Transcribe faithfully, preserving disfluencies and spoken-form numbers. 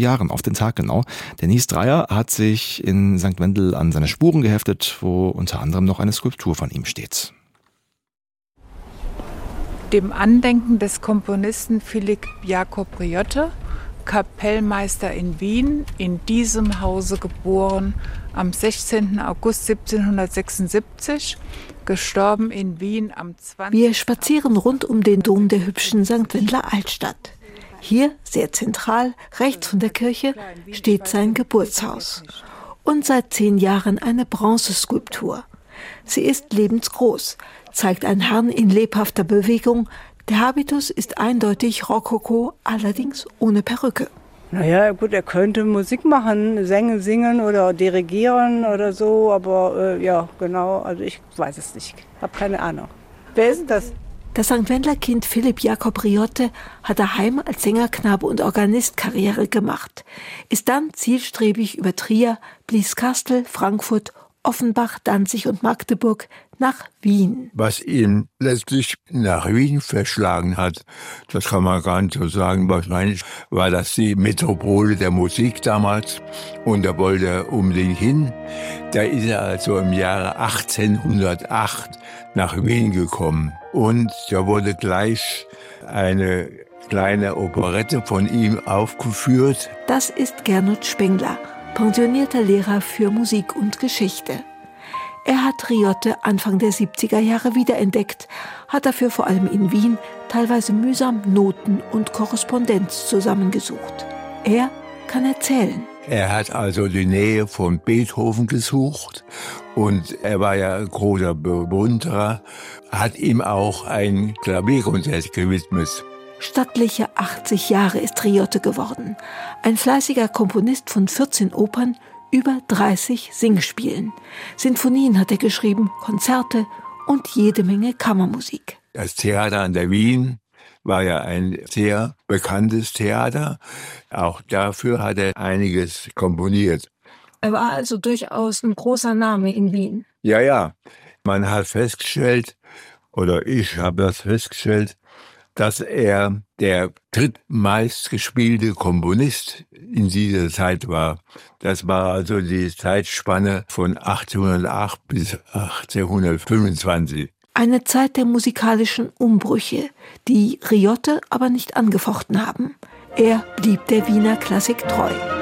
Jahren, auf den Tag genau. Denise Dreyer hat sich in Sankt Wendel an seine Spuren geheftet, wo unter anderem noch eine Skulptur von ihm steht. Dem Andenken des Komponisten Philipp Jakob Riotte, Kapellmeister in Wien, in diesem Hause geboren, am sechzehnten August siebzehnhundertsechsundsiebzig, gestorben in Wien am zwanzigsten Wir spazieren rund um den Dom der hübschen Sankt Wendler Altstadt. Hier, sehr zentral, rechts von der Kirche, steht sein Geburtshaus. Und seit zehn Jahren eine Bronzeskulptur. Sie ist lebensgroß, zeigt einen Herrn in lebhafter Bewegung. Der Habitus ist eindeutig Rokoko, allerdings ohne Perücke. Naja, gut, er könnte Musik machen, Sänge singen oder dirigieren oder so, aber äh, ja, genau, also ich weiß es nicht, habe keine Ahnung. Wer ist denn das? Das Sankt Wendler Kind Philipp Jakob Riotte hat daheim als Sängerknabe und Organist Karriere gemacht, ist dann zielstrebig über Trier, Blieskastel, Frankfurt, Offenbach, Danzig und Magdeburg nach Wien. Was ihn letztlich nach Wien verschlagen hat, das kann man gar nicht so sagen. Wahrscheinlich war das die Metropole der Musik damals und da wollte er unbedingt hin. Da ist er also im Jahre achtzehnhundertacht nach Wien gekommen und da wurde gleich eine kleine Operette von ihm aufgeführt. Das ist Gernot Spengler, pensionierter Lehrer für Musik und Geschichte. Er hat Riotte Anfang der siebziger Jahre wiederentdeckt, hat dafür vor allem in Wien teilweise mühsam Noten und Korrespondenz zusammengesucht. Er kann erzählen. Er hat also die Nähe von Beethoven gesucht und er war ja ein großer Bewunderer, hat ihm auch ein Klavierkonzert gewidmet. Stattliche achtzig Jahre ist Riotte geworden. Ein fleißiger Komponist von vierzehn Opern, über dreißig Singspielen. Sinfonien hat er geschrieben, Konzerte und jede Menge Kammermusik. Das Theater an der Wien war ja ein sehr bekanntes Theater. Auch dafür hat er einiges komponiert. Er war also durchaus ein großer Name in Wien. Ja, ja. Man hat festgestellt, oder ich habe das festgestellt, dass er der drittmeistgespielte Komponist in dieser Zeit war. Das war also die Zeitspanne von achtzehnhundertacht bis achtzehnhundertfünfundzwanzig. Eine Zeit der musikalischen Umbrüche, die Riotte aber nicht angefochten haben. Er blieb der Wiener Klassik treu.